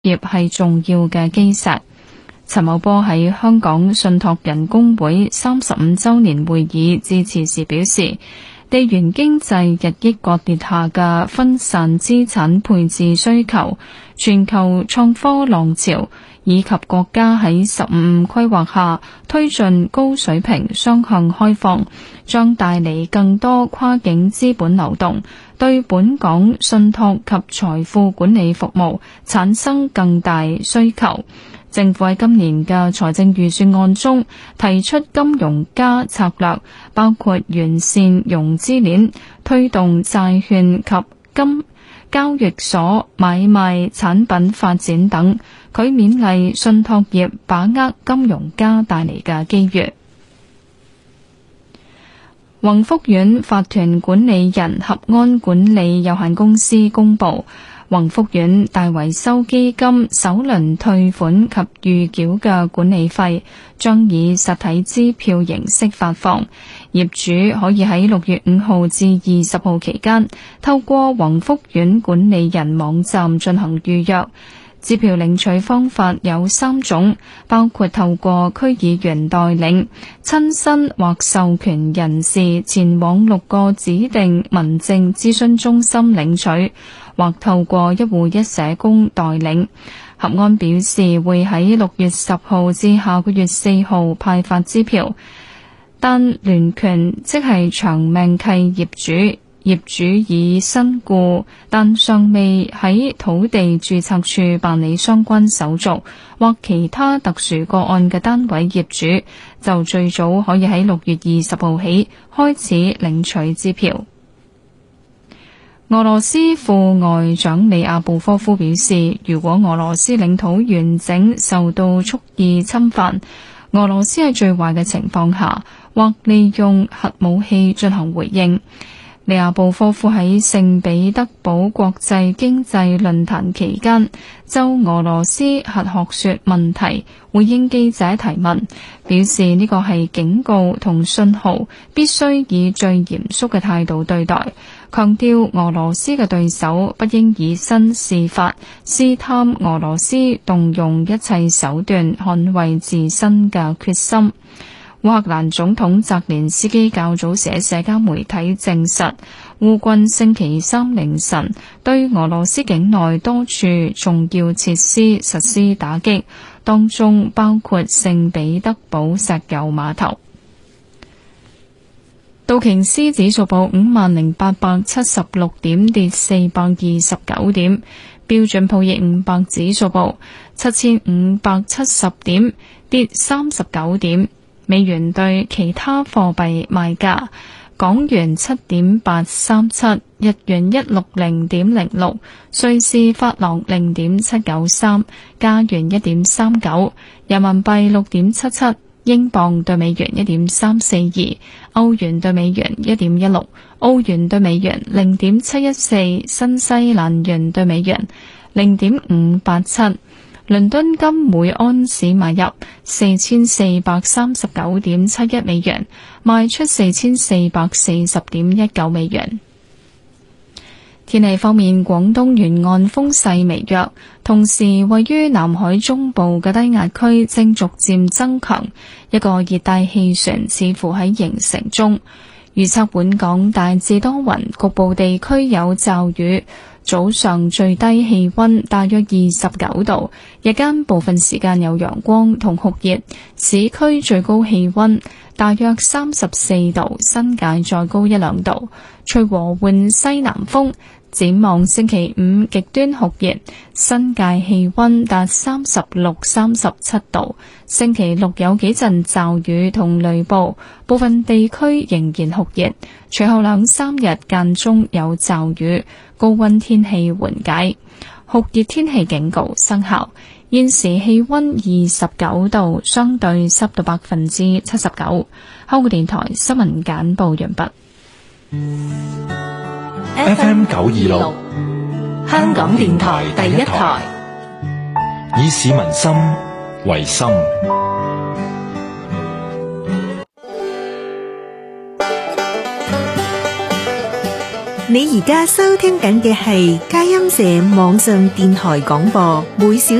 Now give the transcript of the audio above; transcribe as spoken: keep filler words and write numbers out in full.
業係重要嘅基石。陳茂波喺香港信託人工會三十五週年會議致辭時表示，地緣經濟日益割裂下嘅分散資產配置需求、全球創科浪潮以及國家喺十五規劃下推進高水平雙向開放，將帶嚟更多跨境資本流動，對本港信託及財富管理服務產生更大需求。政府喺今年嘅財政預算案中提出金融加策略，包括完善融資鏈、推動債券及金交易所買賣產品發展等。佢勉勵信託業把握金融加帶嚟嘅機遇。宏福苑法團管理人合安管理有限公司公佈，宏福苑大維修基金首輪退款及預繳嘅管理費將以實體支票形式發放，業主可以喺六月五號至二十號期間透過宏福苑管理人網站進行預約。支票領取方法有三種，包括透過區議員代領、親身或授權人士前往六個指定民政諮詢中心領取，或透過一戶一社工代領。合安表示會喺六月十號至下個月四號派發支票，但聯權即係長命契業主。業主已身故，但尚未喺土地註冊處辦理相關手續，或其他特殊個案嘅單位業主，就最早可以喺六月二十號起開始領取支票。俄羅斯副外長利亞布科夫表示，如果俄羅斯領土完整受到蓄意侵犯，俄羅斯喺最壞嘅情況下，或利用核武器進行回應。利亞布科夫喺聖彼得堡國際經濟論壇期間就俄羅斯核學說問題回應記者提問，表示呢個係警告同信號，必須以最嚴肅嘅態度對待，強調俄羅斯嘅對手不應以身試法，試探俄羅斯動用一切手段捍衛自身嘅決心。烏克蘭總統澤連斯基較早時喺社交媒體證實，烏軍星期三凌晨對俄羅斯境內多處重要設施實施打擊，當中包括聖彼得堡石油碼頭。道瓊斯指數報五萬零八百七十六點，跌四百二十九點。標準普爾五百指數報七千五百七十點，跌三十九點。美元對其他貨幣賣價：港元七點八三七，日元一六零點零六，瑞士法郎零點七九三，加元一點三九，人民幣六點七七，英鎊對美元一點三四二，歐元對美元一點一六，澳元對美元零點七一四，新西蘭元對美元零點五八七。倫敦金每安士買入四千四百三十九點七一美元，賣出四千四百四十點一九美元。天氣方面，廣東沿岸風勢微弱，同時位於南海中部嘅低壓區正逐漸增強，一個熱帶氣旋似乎喺形成中。預測本港大致多雲，局部地區有驟雨。早上最低氣溫大約二十九度，日間部分時間有陽光同酷熱，市區最高氣溫大約三十四度，新界再高一兩度，吹和緩西南風。展望星期五極端酷熱，新界氣溫達三十六、三十七度。星期六有幾陣驟雨同雷暴，部分地區仍然酷熱。隨後兩三日間中有驟雨，高溫天氣緩解，酷熱天氣警告生效。現時氣溫二十九度，相對濕度百分之七十九。香港電台新聞簡報完畢。 F M 九二六，香港電台第一台，以市民心為心。 你而家收聽緊嘅係佳音社網上電台廣播，每小